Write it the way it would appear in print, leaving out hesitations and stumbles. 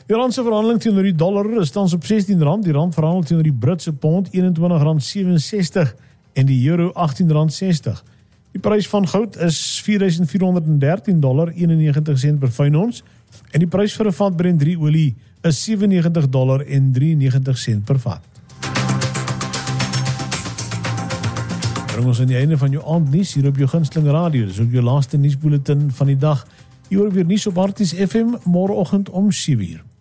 Die rand se verhandeling teenoor die dollar is tans op R16. Die rand verhandel teenoor die Britse pond R21.67 en die euro R18.60. Die prys van goud is $4.413.91 per fyn ons en die prys vir 'n vat Brent 3 olie is $97.93 per vat. Bring ons aan die einde van jou aandnuus hier op jou gunsteling radio. Dis ook jou laaste nuusbulletin van die dag. Hier hoor weer nuus op Harties FM môreoggend om 7:00.